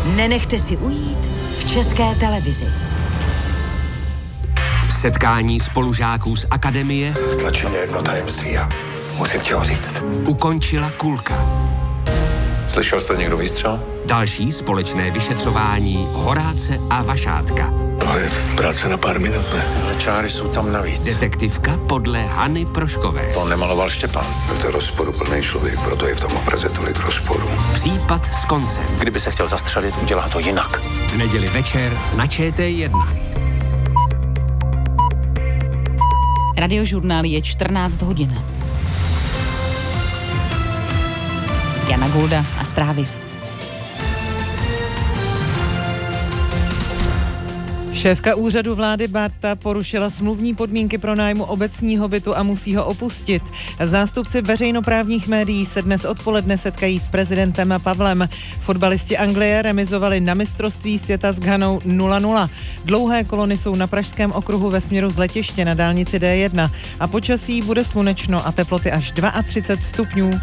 Nenechte si ujít v České televizi. Setkání spolužáků z akademie tlačí mě jedno tajemství a musím ti ho říct. Ukončila kulka. Slyšel jste někdo výstřel? Další společné vyšetřování Horáce a Vašátka. To je práce na pár minut, ne? Tyhle čáry jsou tam navíc. Detektivka podle Hany Proškové. To nemaloval Štěpán. To je rozporuplný člověk, proto je v tom obraze tolik rozporu. Případ s koncem. Kdyby se chtěl zastřelit, udělá to jinak. V neděli večer na ČT1. Radiožurnál je 14 hodin. Jana Golda a zprávy. Šéfka úřadu vlády Barta porušila smluvní podmínky pro nájmu obecního bytu a musí ho opustit. Zástupci veřejnoprávních médií se dnes odpoledne setkají s prezidentem Pavlem. Fotbalisti Anglie remizovali na mistrovství světa s Ghanou 0-0. Dlouhé kolony jsou na Pražském okruhu ve směru z letiště na dálnici D1 a počasí bude slunečno a teploty až 32 stupňů.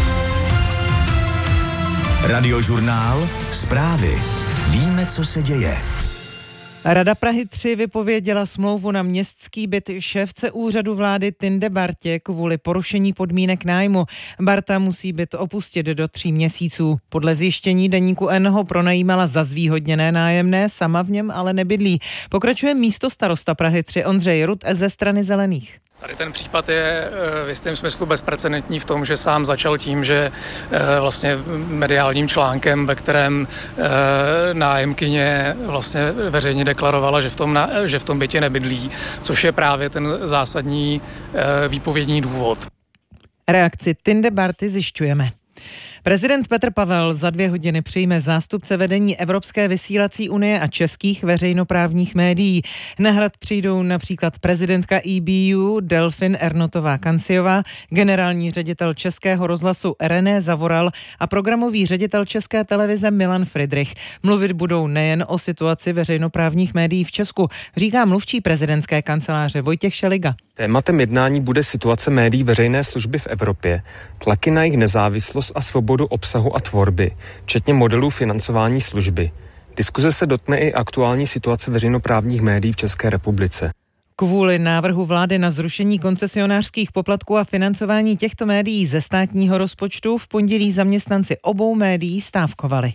Radiožurnál, zprávy. Víme, co se děje. Rada Prahy 3 vypověděla smlouvu na městský byt šéfce úřadu vlády Tinde Bartě kvůli porušení podmínek nájmu. Barta musí byt opustit do 3 měsíců. Podle zjištění deníku N ho pronajímala za zvýhodněné nájemné, sama v něm ale nebydlí. Pokračuje místostarosta Prahy 3 Ondřej Rud ze strany Zelených. Tady ten případ je v jistém smyslu bezprecedentní v tom, že sám začal tím, že vlastně mediálním článkem, ve kterém nájemkyně vlastně veřejně deklarovala, že v tom bytě nebydlí, což je právě ten zásadní výpovědní důvod. Reakci Tinde Barty zjišťujeme. Prezident Petr Pavel za 2 hodiny přijme zástupce vedení Evropské vysílací unie a českých veřejnoprávních médií. Na hrad přijdou například prezidentka EBU Delfin Ernotová-Kanciová, generální ředitel Českého rozhlasu René Zavoral a programový ředitel České televize Milan Fridrich. Mluvit budou nejen o situaci veřejnoprávních médií v Česku, říká mluvčí prezidentské kanceláře Vojtěch Šeliga. Tématem jednání bude situace médií veřejné služby v Evropě, tlaky na jejich nezávislost a svobodu obsahu a tvorby, včetně modelů financování služby. Diskuze se dotkne i aktuální situace veřejnoprávních médií v České republice. Kvůli návrhu vlády na zrušení koncesionářských poplatků a financování těchto médií ze státního rozpočtu v pondělí zaměstnanci obou médií stávkovali.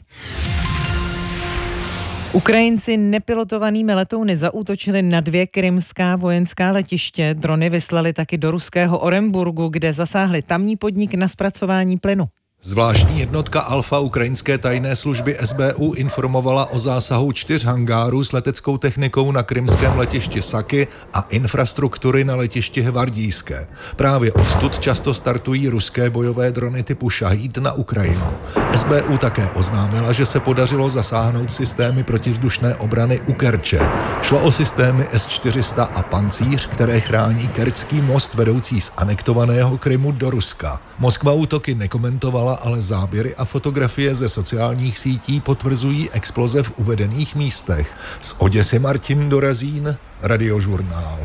Ukrajinci nepilotovanými letouny zaútočili na 2 krymská vojenská letiště. Drony vyslali taky do ruského Oremburgu, kde zasáhli tamní podnik na zpracování plynu. Zvláštní jednotka Alfa ukrajinské tajné služby SBU informovala o zásahu 4 hangárů s leteckou technikou na krymském letišti Saky a infrastruktury na letišti Hvardijské. Právě odtud často startují ruské bojové drony typu Šahíd na Ukrajinu. SBU také oznámila, že se podařilo zasáhnout systémy protivzdušné obrany u Kerče. Šlo o systémy S-400 a Pancíř, které chrání kerčský most vedoucí z anektovaného Krymu do Ruska. Moskva útoky nekomentovala, ale záběry a fotografie ze sociálních sítí potvrzují exploze v uvedených místech. Z Oděsy Martin Dorazín, Radiožurnál.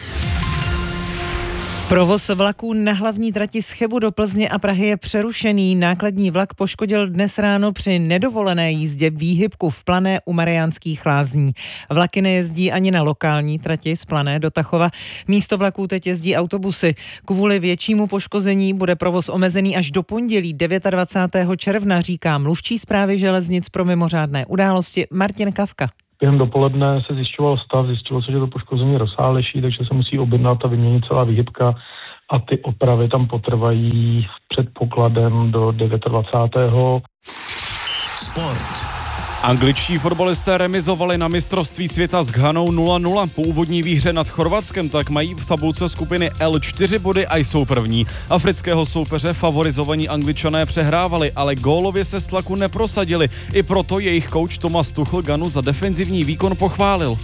Provoz vlaků na hlavní trati z Chebu do Plzně a Prahy je přerušený. Nákladní vlak poškodil dnes ráno při nedovolené jízdě výhybku v Plané u Mariánských Lázní. Vlaky nejezdí ani na lokální trati z Plané do Tachova. Místo vlaků teď jezdí autobusy. Kvůli většímu poškození bude provoz omezený až do pondělí 29. června, říká mluvčí správy železnic pro mimořádné události Martin Kavka. Během dopoledne se zjišťoval stav, zjistilo se, že to poškození je rozsáhlejší, takže se musí objednat a vyměnit celá výhybka a ty opravy tam potrvají předpokladem do 29. Sport. Angličtí fotbalisté remizovali na mistrovství světa s Ghanou 0-0. Po úvodní výhře nad Chorvatskem tak mají v tabulce skupiny L 4 body a jsou první. Afrického soupeře favorizovaní Angličané přehrávali, ale gólově se z tlaku neprosadili. I proto jejich kouč Thomas Tuchel Ghanu za defenzivní výkon pochválil.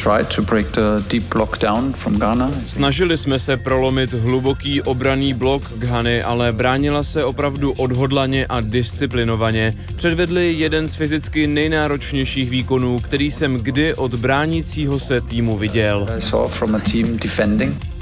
Snažili jsme se prolomit hluboký obranný blok Ghany, ale bránila se opravdu odhodlaně a disciplinovaně. Předvedli jeden z fyzicky nejnáročnějších výkonů, který jsem kdy od bránícího se týmu viděl.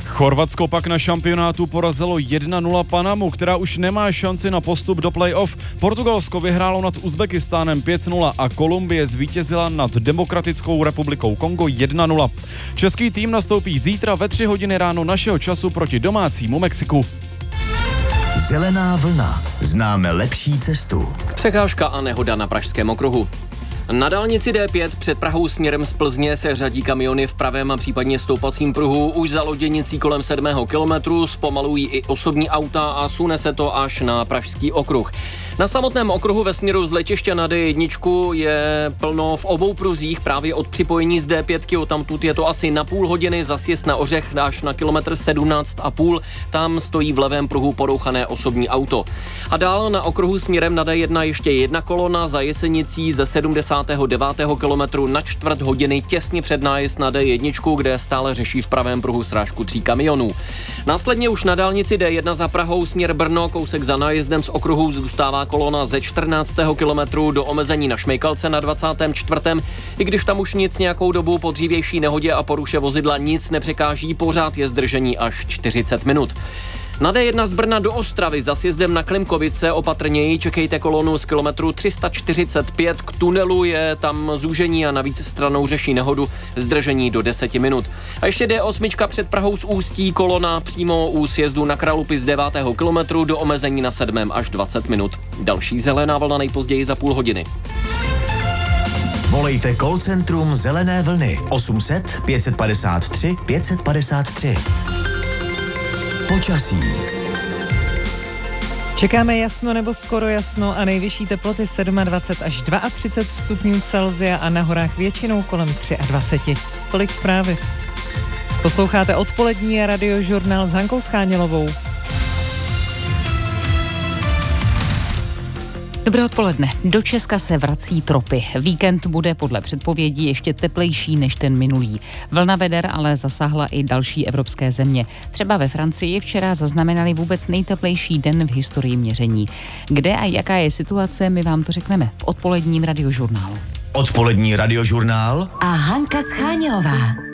Chorvatsko pak na šampionátu porazilo 1-0 Panamu, která už nemá šanci na postup do play-off. Portugalsko vyhrálo nad Uzbekistánem 5-0 a Kolumbie zvítězila nad Demokratickou republikou Kongo 1-0. Český tým nastoupí zítra ve 3 hodiny ráno našeho času proti domácímu Mexiku. Zelená vlna. Známe lepší cestu. Překážka a nehoda na pražském okruhu. Na dálnici D5 před Prahou směrem z Plzně se řadí kamiony v pravém a případně stoupacím pruhu. Už za loděnicí kolem 7. kilometru zpomalují i osobní auta a sune se to až na pražský okruh. Na samotném okruhu ve směru z letiště na D1 je plno v obou pruzích právě od připojení z D5, odtamtud je to asi na půl hodiny, za sjezd na Ořech až na kilometr 17,5, tam stojí v levém pruhu porouchané osobní auto. A dál na okruhu směrem na D1 ještě jedna kolona za Jesenicí ze 79. kilometru na čtvrt hodiny těsně před nájezd na D1, kde stále řeší v pravém pruhu srážku 3 kamionů. Následně už na dálnici D1 za Prahou směr Brno, kousek za nájezdem z okruhu zůstává kolona ze 14. kilometru do omezení na Šmejkalce na 24. I když tam už nic nějakou dobu po dřívější nehodě a poruše vozidla nic nepřekáží, pořád je zdržení až 40 minut. Na D1 z Brna do Ostravy za sjezdem na Klimkovice opatrněji čekejte kolonu z kilometru 345, k tunelu je tam zúžení a navíc stranou řeší nehodu, zdržení do 10 minut. A ještě D8 před Prahou z Ústí, kolona přímo u sjezdu na Kralupy z 9. kilometru do omezení na 7. až 20 minut. Další zelená vlna nejpozději za půl hodiny. Volejte call centrum Zelené vlny 800 553 553. Počasí. Čekáme jasno nebo skoro jasno a nejvyšší teploty 27 až 32 stupňů Celsia a na horách většinou kolem 23. Tolik zprávy. Posloucháte odpolední radiožurnál s Hankou Schánělovou. Dobré odpoledne. Do Česka se vrací tropy. Víkend bude podle předpovědí ještě teplejší než ten minulý. Vlna veder ale zasáhla i další evropské země. Třeba ve Francii včera zaznamenali vůbec nejteplejší den v historii měření. Kde a jaká je situace, my vám to řekneme v odpoledním radiožurnálu. Odpolední radiožurnál a Hanka Schánělová.